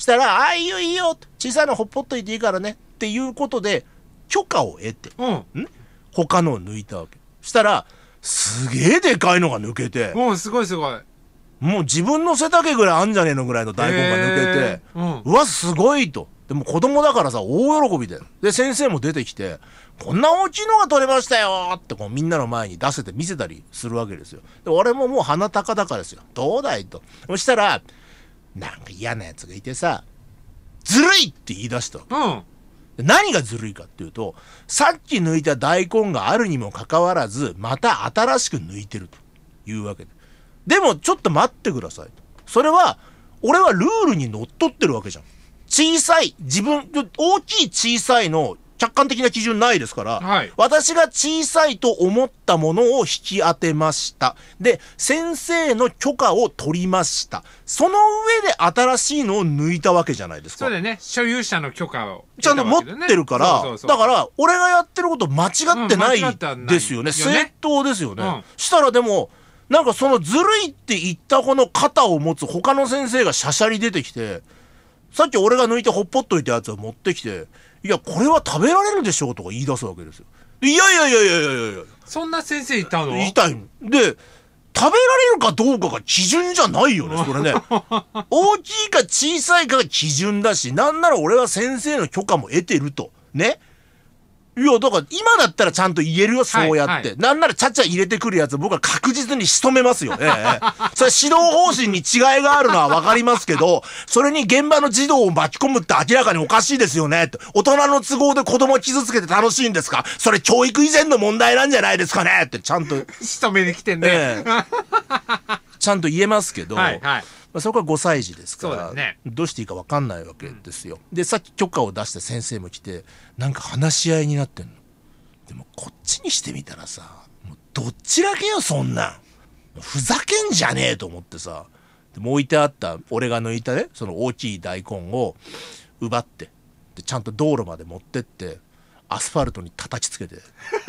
したら、ああ、いいよいいよ、小さいのほっぽっといていいからねっていうことで許可を得て、他のを抜いたわけ。したらすげえでかいのが抜けて、 すごいすごい。 もう自分の背丈ぐらいあんじゃねえのぐらいの大根が抜けて、うわすごいと。でも子供だからさ大喜びで、で先生も出てきて、こんな大きいのが取れましたよってこうみんなの前に出せて見せたりするわけですよ。で俺ももう鼻高々ですよ。どうだいと。そしたらなんか嫌なやつがいてさ、ずるいって言い出したわけ。何がずるいかっていうと、さっき抜いた大根があるにもかかわらずまた新しく抜いてるというわけで、でもちょっと待ってくださいと。それは俺はルールにのっとってるわけじゃん。小さい自分、大きい小さいの客観的な基準ないですから、私が小さいと思ったものを引き当てました。で先生の許可を取りました。その上で新しいのを抜いたわけじゃないですか。 そうだよね。所有者の許可をちゃんと持ってるから、だから俺がやってること間違ってないですよね。正当ですよね。したらでもなんかそのずるいって言ったこの肩を持つ他の先生がしゃしゃり出てきて、さっき俺が抜いてほっぽっといたやつを持ってきて、いやこれは食べられるでしょうとか言い出すわけですよ。いやいやいやいやいやいや、 そんな先生いたの？ いたいの。で食べられるかどうかが基準じゃないよねそれね。大きいか小さいかが基準だし、なんなら俺は先生の許可も得てるとね。いやだから今だったらちゃんと言えるよ、そうやって、なんならちゃちゃ入れてくるやつ僕は確実に仕留めますよ。それ指導方針に違いがあるのは分かりますけど、それに現場の児童を巻き込むって明らかにおかしいですよねって。大人の都合で子供を傷つけて楽しいんですか、それ教育以前の問題なんじゃないですかねってちゃんと仕留めに来てんね、 ちゃんと言えますけど、そこは5歳児ですから、どうしていいか分かんないわけですよ。でさっき許可を出して先生も来てなんか話し合いになってんの。でもこっちにしてみたらさ、もうどっちらけよそんなん、ふざけんじゃねえと思ってさ、でも置いてあった俺が抜いたねその大きい大根を奪って、でちゃんと道路まで持ってってアスファルトに叩きつけて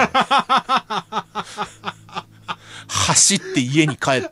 走って家に帰った。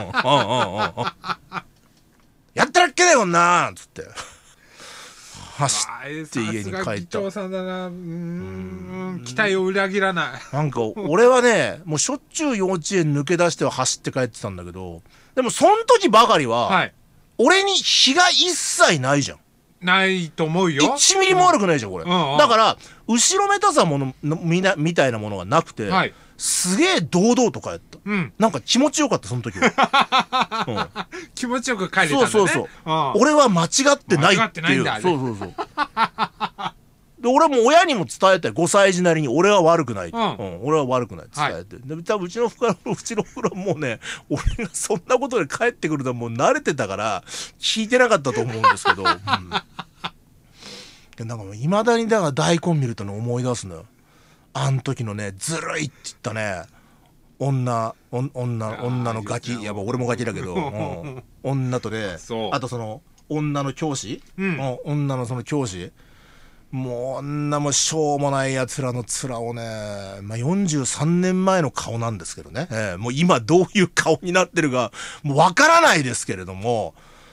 やったらっけだよこんなんつって走って家に帰った。 議長さんだな。期待を裏切らない。 なんか俺はねもうしょっちゅう幼稚園抜け出しては走って帰ってたんだけど、でもその時ばかりは、俺に非が一切ないじゃん。 ないと思うよ。 1ミリも悪くないじゃんこれ。だから後ろめたさものみたいなものがなくて、すげえ堂々と帰った。なんか気持ちよかったその時は。 気持ちよく帰れたんだね。 そう俺は間違ってないっていう。そうで俺も親にも伝えたよ、5歳児なりに俺は悪くない、俺は悪くないって伝えて、で多分うちの袋もうね、俺がそんなことで帰ってくるともう慣れてたから聞いてなかったと思うんですけど、なんかいまだにだから大根見るとね思い出すのよ。あん時のねずるいって言ったね女のガキ、やっぱ俺もガキだけど、女とね、あとその女の教師、女のその教師、もう女もしょうもないやつらの面をね、43年前の顔なんですけどね、もう今どういう顔になってるかもうわからないですけれども、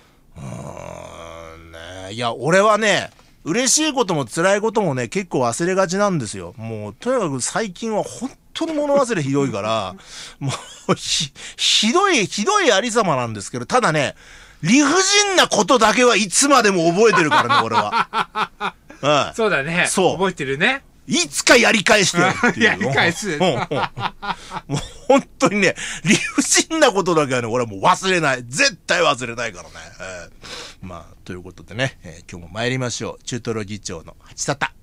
いや俺はね嬉しいことも辛いこともね結構忘れがちなんですよ。もうとにかく最近は本当に物忘れひどいからもうひどいありさまなんですけど、ただね理不尽なことだけはいつまでも覚えてるからね俺は。 そうだね。覚えてるね。 いつかやり返してやるっていう。 やり返す。 もう本当にね理不尽なことだけはね俺はもう忘れない、絶対忘れないからね。ということでね、今日も参りましょう。中トロ議長の八沙汰。